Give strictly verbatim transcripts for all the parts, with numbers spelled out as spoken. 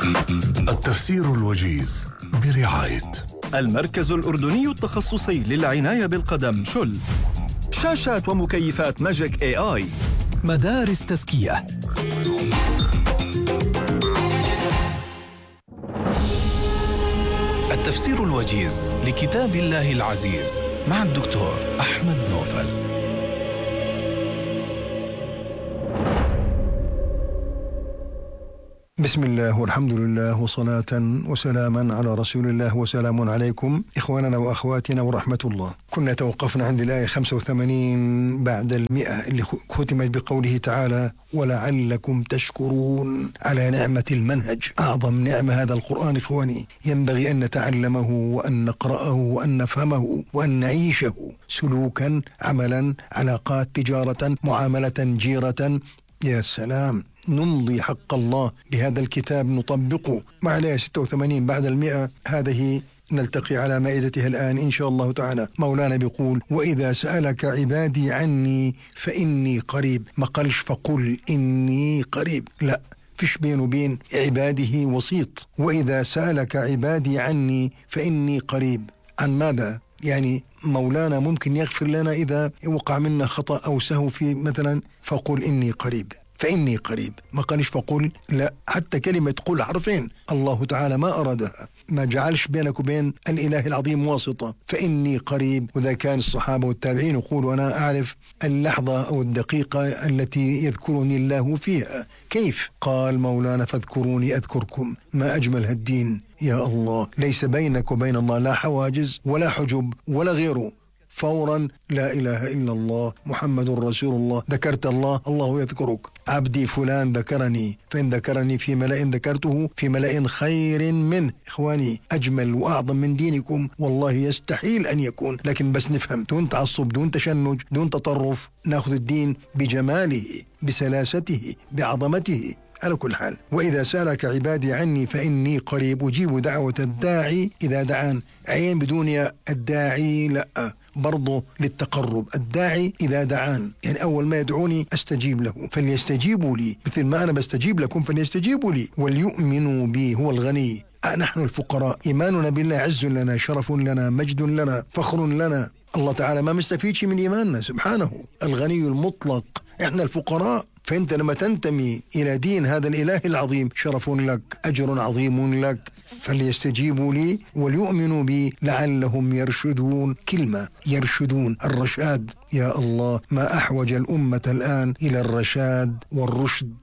التفسير الوجيز برعاية المركز الأردني التخصصي للعناية بالقدم شل، شاشات ومكيفات ماجيك اي اي، مدارس تزكية. التفسير الوجيز لكتاب الله العزيز مع الدكتور أحمد نوفل. بسم الله والحمد لله وصلاة وسلاما على رسول الله، وسلام عليكم إخواننا وأخواتنا ورحمة الله. كنا توقفنا عند الآية خمسة وثمانين بعد المئة اللي ختمت بقوله تعالى: ولعلكم تشكرون على نعمة المنهج. أعظم نعمة هذا القرآن إخواني، ينبغي أن نتعلمه وأن نقرأه وأن نفهمه وأن نعيشه سلوكا، عملا، علاقات، تجارة، معاملة، جيرة. يا سلام، نمضي حق الله بهذا الكتاب، نطبقه. مع الآية ستة وثمانين بعد المئة هذه نلتقي على مائدتها الآن إن شاء الله تعالى. مولانا بيقول: وإذا سألك عبادي عني فإني قريب. ما قالش فقل إني قريب، لا، فيش بين وبين عباده وسيط. وإذا سألك عبادي عني فإني قريب. عن ماذا؟ يعني مولانا ممكن يغفر لنا إذا وقع منا خطأ أو سهو في مثلا فقل إني قريب، فإني قريب. ما قالش فقل، لا، حتى كلمة قل حرفين الله تعالى ما أرادها، ما جعلش بينك وبين الإله العظيم واسطة. فإني قريب. وإذا كان الصحابة والتابعين يقولوا: أنا أعرف اللحظة أو الدقيقة التي يذكرني الله فيها. كيف؟ قال مولانا: فاذكروني أذكركم. ما أجمل هالدين يا الله، ليس بينك وبين الله لا حواجز ولا حجب ولا غيره. فورا لا إله إلا الله محمد رسول الله. ذكرت الله، الله يذكرك. عبدي فلان ذكرني، فإن ذكرني في ملأ ذكرته في ملأ خير منه. إخواني، أجمل وأعظم من دينكم والله يستحيل أن يكون. لكن بس نفهم دون تعصب، دون تشنج، دون تطرف، نأخذ الدين بجماله، بسلاسته، بعظمته. على كل حال، وإذا سألك عبادي عني فإني قريب أجيب دعوة الداعي إذا دعان. عين بدون يا الداعي، لا، برضو للتقرب. الداعي إذا دعان، يعني أول ما يدعوني أستجيب له، فليستجيبوا لي مثل ما أنا بستجيب لكم فليستجيبوا لي وليؤمنوا بي. هو الغني، نحن الفقراء. إيماننا بالله عز لنا، شرف لنا، مجد لنا، فخر لنا. الله تعالى ما مستفيدش من إيماننا سبحانه، الغني المطلق، إحنا الفقراء. فأنت لما تنتمي إلى دين هذا الإله العظيم شرف لك، أجر عظيم لك. فليستجيبوا لي وليؤمنوا بي لعلهم يرشدون. كلمة يرشدون، الرشاد. يا الله، ما أحوج الأمة الآن إلى الرشاد والرشد.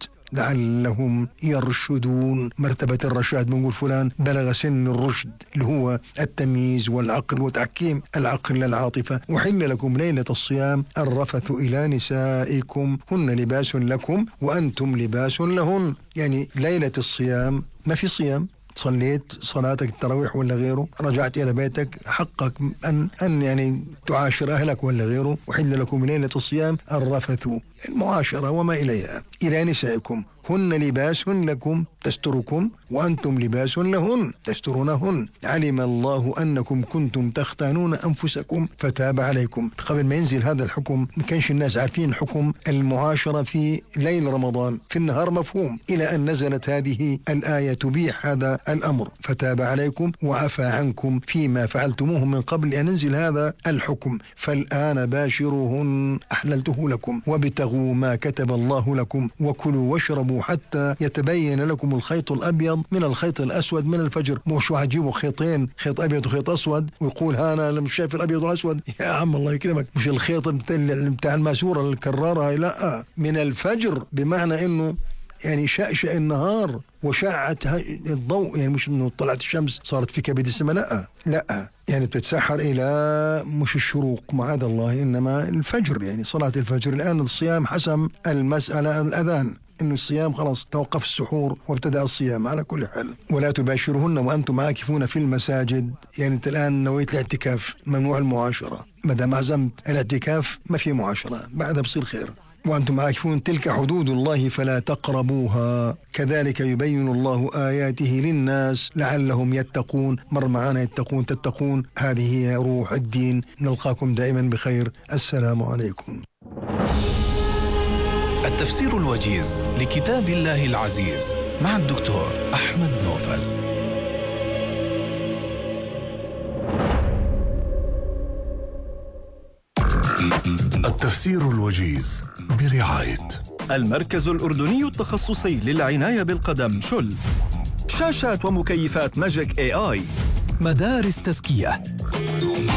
لعلهم يرشدون. مرتبة الرشاد، بنقول فلان بلغ سن الرشد، اللي هو التمييز والعقل وتحكيم العقل للعاطفة. وحل لكم ليلة الصيام الرفث إلى نسائكم هن لباس لكم وأنتم لباس لهن. يعني ليلة الصيام ما في صيام، صليت صلاتك التراويح ولا غيره، رجعت إلى بيتك، حقك أن أن يعني تعاشر أهلك ولا غيره. وحل لكم ليلة الصيام الرفث، المعاشرة وما إليها، إلى نسائكم هن لباس لكم تستركم وأنتم لباس لهن تسترونهن. علم الله أنكم كنتم تختانون أنفسكم فتاب عليكم. قبل ما ينزل هذا الحكم ما كانش الناس عارفين حكم المعاشرة في ليل رمضان، في النهار مفهوم، إلى أن نزلت هذه الآية تبيح هذا الأمر. فتاب عليكم وعفى عنكم فيما فعلتموه من قبل أن ينزل هذا الحكم. فالآن باشروهن أحللته لكم وابتغوا ما كتب الله لكم وكلوا واشربوا حتى يتبين لكم الخيط الأبيض من الخيط الأسود من الفجر. مش هجيبوا خيطين، خيط أبيض وخيط أسود، ويقول ها أنا مش شايف الأبيض والأسود. يا عم الله يكرمك، مش الخيط بتاع الماسورة الكرارة، لا، من الفجر، بمعنى إنه يعني شأشأ النهار وشعت الضوء، يعني مش إنه طلعت الشمس صارت في كبد السماء، لا لا، يعني بتتسحر إلى مش الشروق معاذ الله، إنما الفجر، يعني صلاة الفجر. الآن الصيام حسم المسألة الأذان، إنه الصيام خلاص توقف السحور وابتدأ الصيام. على كل حال، ولا تباشرهن وأنتم عاكفون في المساجد. يعني أنت الآن نويت الاعتكاف، ممنوع المعاشرة. ما دام عزمت الاعتكاف ما في معاشرة، بعدها بصير خير. وأنتم عاكفون تلك حدود الله فلا تقربوها كذلك يبين الله آياته للناس لعلهم يتقون. مر معنا يتقون تتقون، هذه هي روح الدين. نلقاكم دائما بخير. السلام عليكم. التفسير الوجيز لكتاب الله العزيز مع الدكتور أحمد نوفل. التفسير الوجيز برعاية المركز الأردني التخصصي للعناية بالقدم شل. شاشات ومكيفات ماجيك اي اي. مدارس تزكية.